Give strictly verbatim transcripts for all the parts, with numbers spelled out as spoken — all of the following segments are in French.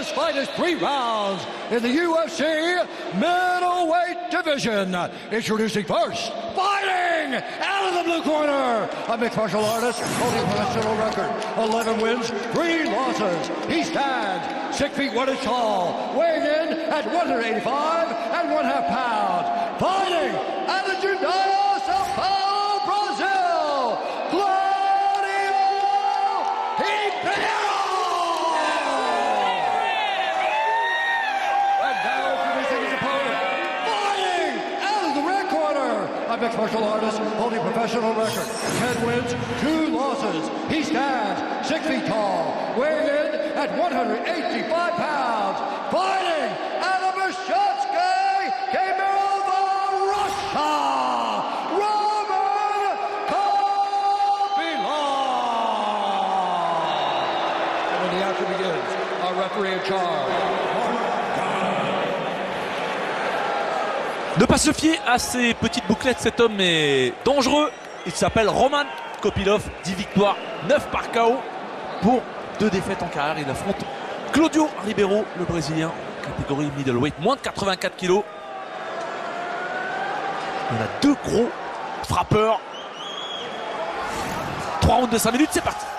This fight is three rounds in the U F C middleweight division. Introducing first, fighting out of the blue corner, a mixed martial artist holding a professional record, eleven wins, three losses. He stands six feet one inch tall, weighing in at one eighty-five and one half pounds. Fighting out of Jundiaí, Sao Paulo, Brazil, Claudio Ribeiro. And now introducing his opponent, fighting out of the red corner, a mixed martial artist holding a professional record, ten wins, two losses. He stands six feet tall, weighing in at one eighty-five pounds, fighting out of Moshatsky, Kemerova, Russia, Roman Kopylov. And when the action begins, our referee in charge. Ne pas se fier à ces petites bouclettes, cet homme est dangereux. Il s'appelle Roman Kopylov, dix victoires, neuf par K O pour deux défaites en carrière. Il affronte Claudio Ribeiro, le Brésilien, catégorie middleweight, moins de quatre-vingt-quatre kilos. On a deux gros frappeurs. trois rounds de cinq minutes, c'est parti.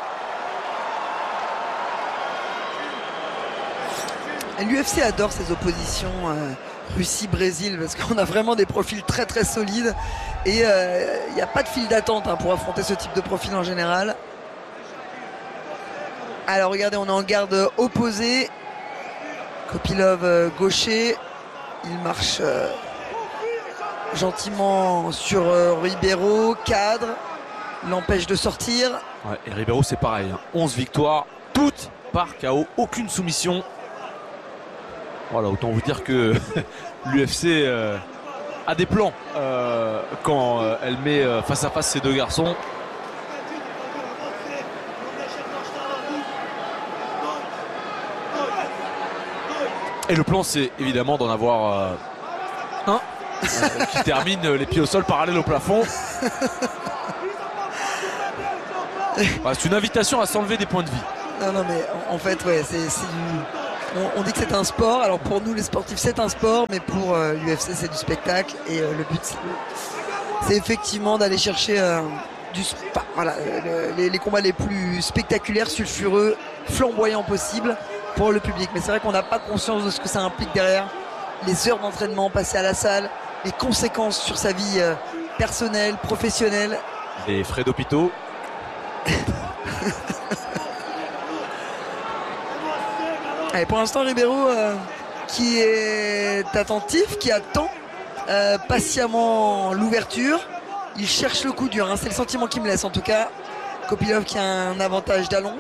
L'U F C adore ces oppositions euh, Russie-Brésil parce qu'on a vraiment des profils très très solides et il euh, n'y a pas de file d'attente hein, pour affronter ce type de profil en général. Alors regardez, on est en garde opposée. Kopylov euh, gaucher, il marche euh, gentiment sur euh, Ribeiro, cadre, l'empêche de sortir. Ouais, et Ribeiro c'est pareil, hein. onze victoires, toutes par K O, aucune soumission. Voilà, autant vous dire que l'U F C euh, a des plans euh, quand euh, elle met euh, face à face ces deux garçons. Et le plan, c'est évidemment d'en avoir euh, un euh, qui termine les pieds au sol parallèle au plafond. Bah, c'est une invitation à s'enlever des points de vie. Non, non, mais en, en fait, ouais, c'est du... On, on dit que c'est un sport. Alors pour nous, les sportifs, c'est un sport, mais pour euh, l'U F C, c'est du spectacle. Et euh, le but, c'est effectivement d'aller chercher euh, du, bah, voilà, le, les, les combats les plus spectaculaires, sulfureux, flamboyants possibles pour le public. Mais c'est vrai qu'on n'a pas conscience de ce que ça implique derrière, les heures d'entraînement passées à la salle, les conséquences sur sa vie euh, personnelle, professionnelle. Les frais d'hôpitaux. Allez, pour l'instant, Ribeiro euh, qui est attentif, qui attend euh, patiemment l'ouverture. Il cherche le coup dur, hein. C'est le sentiment qu'il me laisse en tout cas. Kopylov qui a un avantage d'allonge.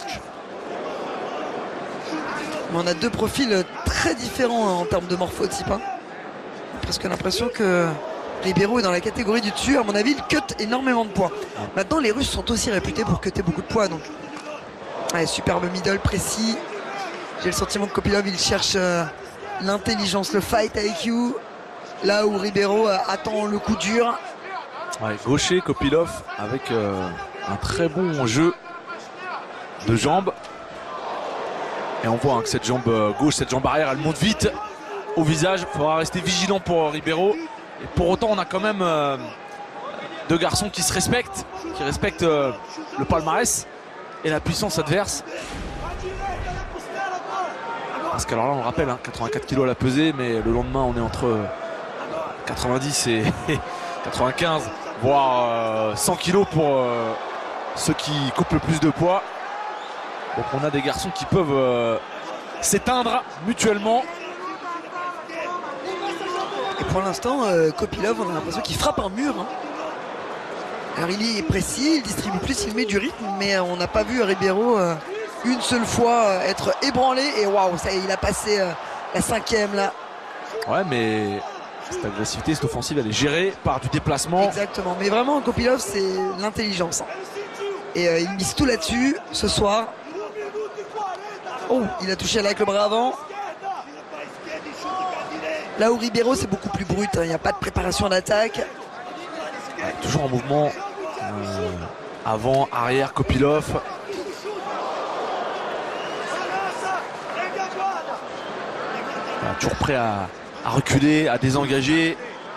Mais on a deux profils très différents hein, en termes de morphotype. Hein. J'ai presque l'impression que Ribeiro est dans la catégorie du dessus. À mon avis, il cut énormément de poids. Maintenant, les Russes sont aussi réputés pour cutter beaucoup de poids. Donc, allez, superbe middle précis. J'ai le sentiment que Kopylov il cherche euh, l'intelligence, le fight I Q, là où Ribeiro euh, attend le coup dur. Ouais, gaucher Kopylov avec euh, un très bon jeu de jambes. Et on voit hein, que cette jambe euh, gauche, cette jambe arrière, elle monte vite au visage. Il faudra rester vigilant pour euh, Ribeiro. Et pour autant, on a quand même euh, deux garçons qui se respectent, qui respectent euh, le palmarès et la puissance adverse. Parce qu'alors là on le rappelle, hein, quatre-vingt-quatre kilos à la pesée, mais le lendemain on est entre quatre-vingt-dix et quatre-vingt-quinze, voire euh, cent kilos pour euh, ceux qui coupent le plus de poids. Donc on a des garçons qui peuvent euh, s'éteindre mutuellement. Et pour l'instant, euh, Kopylov, on a l'impression qu'il frappe un mur. Hein. Alors il est précis, il distribue plus, il met du rythme, mais on n'a pas vu Ribeiro euh, une seule fois euh, être ébranlé. Et waouh, ça y est, il a passé euh, la cinquième là. Ouais, mais cette agressivité, cette offensive, elle est gérée par du déplacement. Exactement, mais vraiment Kopylov, c'est l'intelligence. Hein. Et euh, il mise tout là-dessus ce soir. Oh, il a touché avec le bras avant. Là où Ribeiro, c'est beaucoup plus brut, hein. Il n'y a pas de préparation d'attaque. Ouais, toujours en mouvement euh, avant, arrière, Kopylov. voilà, toujours prêt à, à reculer, à désengager.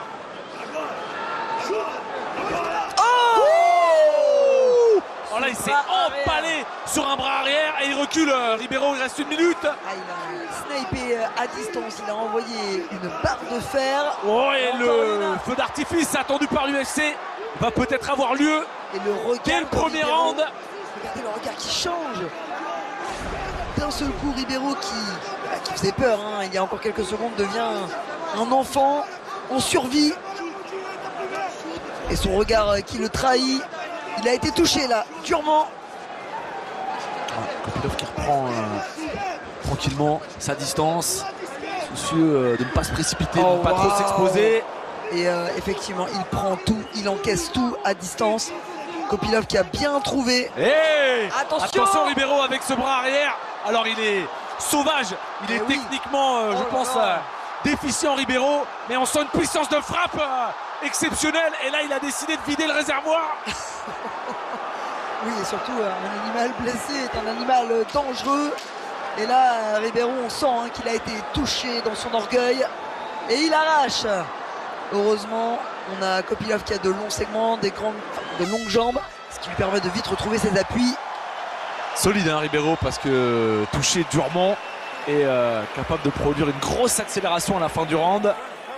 Oh, oh là, il s'est empalé sur un bras arrière et il recule. Ribeiro, il reste une minute. Ah, il a snipé à distance, il a envoyé une barre de fer. Oh, et le feu d'artifice attendu par l'U F C va peut-être avoir lieu. Et le regard dès le premier Ribeiro, round. regardez le regard qui change. D'un seul coup, Ribeiro qui, qui faisait peur, hein, il y a encore quelques secondes, devient un, un enfant en survie. Et son regard qui le trahit. Il a été touché là, durement. Kopylov qui reprend euh, tranquillement sa distance, soucieux euh, de ne pas se précipiter, Oh, de ne pas wow. trop s'exposer. Et euh, effectivement, il prend tout, il encaisse tout à distance. Kopylov qui a bien trouvé. Hey, Attention attention Ribeiro avec ce bras arrière. Alors il est sauvage, il est Eh oui. techniquement, euh, je Oh pense, là là. euh, déficient Ribeiro, mais on sent une puissance de frappe euh, exceptionnelle. Et là, il a décidé de vider le réservoir. Oui, et surtout, euh, un animal blessé est un animal euh, dangereux. Et là, euh, Ribeiro, on sent hein, qu'il a été touché dans son orgueil. Et il arrache. Heureusement, on a Kopylov qui a de longs segments, des grandes, enfin, de longues jambes, ce qui lui permet de vite retrouver ses appuis. Solide hein, Ribeiro, parce que touché durement et euh, capable de produire une grosse accélération à la fin du round.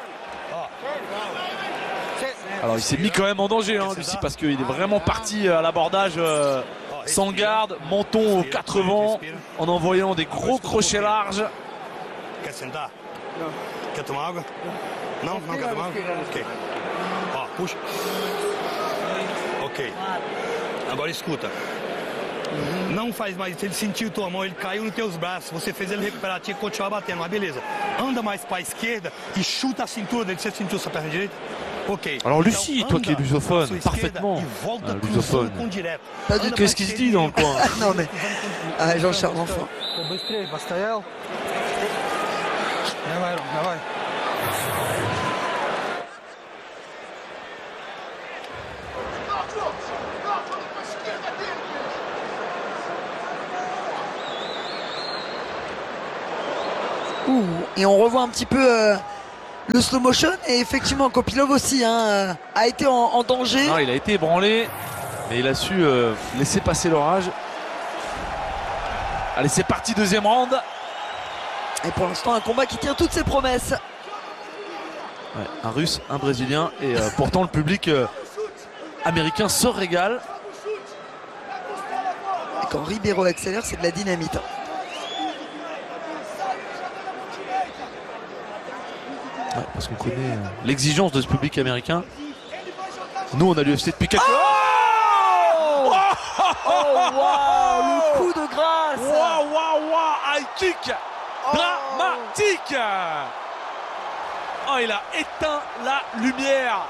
Alors il s'est mis quand même en danger hein, Lucie, parce qu'il est vraiment parti à l'abordage euh, sans garde, menton aux quatre vents, en envoyant des gros crochets larges. Quer sentar? Quer tomar água? Não? Não quer tomar água? Ok. Ó, puxa. Ok. Agora escuta. Não faz mais. Ele sentiu tua mão, ele caiu nos teus braços. Você fez ele recuperar, tinha que continuar batendo. Mas beleza. Anda mais para a esquerda e chuta a cintura dele. Você sentiu sua perna direita? Ok. Alors Lucie, Então, toi qui es anda lusophone, pra sua esquerda parfaitement e volta euh, cruzando lusophone. com direto. Pas du Anda tout. Qu'est-ce pra qui se dit dans le coin? Non mais, ah, Jean-Charles, enfin. Быстрее, постоял. Давай, Ром, давай. Ouh, et on revoit un petit peu euh, le slow motion. Et effectivement, Kopylov aussi hein, euh, a été en, en danger. Non, il a été ébranlé, mais il a su euh, laisser passer l'orage. Allez, c'est parti, deuxième round. Et pour l'instant, un combat qui tient toutes ses promesses. Ouais, un russe, un brésilien, et euh, pourtant le public euh, américain se régale. Et quand Ribeiro accélère, c'est de la dynamite. Ouais, parce qu'on connaît euh, l'exigence de ce public américain. Nous, on a l'U F C depuis quelques... Oh, oh waouh, le coup de grâce. Waouh, waouh, waouh, high kick dramatique. Oh, il a éteint la lumière.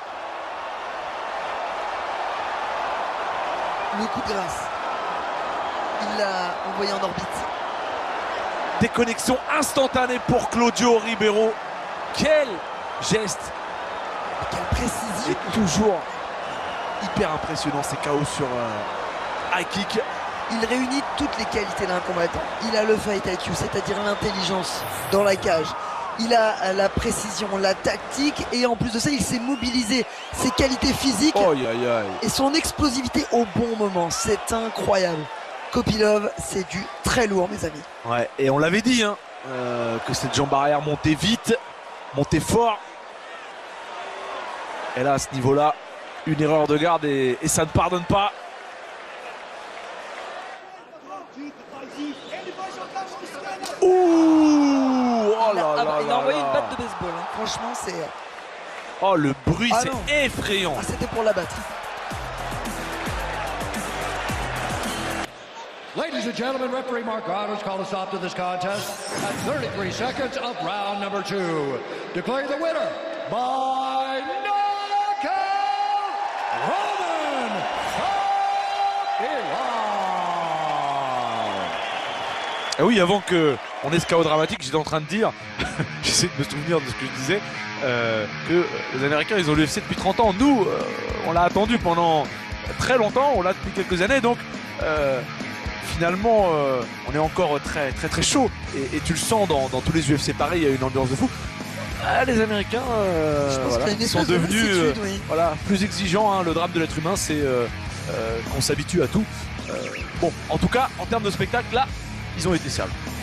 Le coup de grâce. Il l'a envoyé en orbite. Déconnexion instantanée pour Claudio Ribeiro. Quel geste. Et quelle précision. Et toujours hyper impressionnant ces K O sur euh, high kick. Il réunit toutes les qualités d'un combattant. Il a le fight I Q, c'est-à-dire l'intelligence dans la cage. Il a la précision, la tactique et en plus de ça, il s'est mobilisé. Ses qualités physiques Oh, aïe, aïe, aïe. et son explosivité au bon moment. C'est incroyable. Kopylov, c'est du très lourd, mes amis. Ouais, et on l'avait dit, hein, euh, que cette jambe arrière montait vite, montait fort. Et là, à ce niveau-là, une erreur de garde et, et ça ne pardonne pas. Ouh, oh il a, là ah, là il a là envoyé là. une batte de baseball. hein. Franchement, c'est. Oh, le bruit, Ah c'est non. effrayant. Ah, c'était pour la battre. Ladies and gentlemen, referee Mark Goddard has called a stop to this contest at thirty-three seconds of round number two. Declaring the winner by knockout, Roman Kopylov. Ah oui, avant que on ait ce chaos dramatique, j'étais en train de dire, j'essaie de me souvenir de ce que je disais, euh, que les Américains, ils ont l'U F C depuis trente ans. Nous, euh, on l'a attendu pendant très longtemps, on l'a depuis quelques années, donc euh, finalement euh, on est encore très très très chaud et, et tu le sens dans, dans tous les U F C pareil, il y a une ambiance de fou. Ah, les Américains euh, Je pense voilà, qu'il y a une sont espèce de devenus euh, lassitude, oui. voilà, plus exigeants, hein. Le drame de l'être humain c'est euh, euh, qu'on s'habitue à tout. Euh, bon, en tout cas en termes de spectacle là ils ont été servis.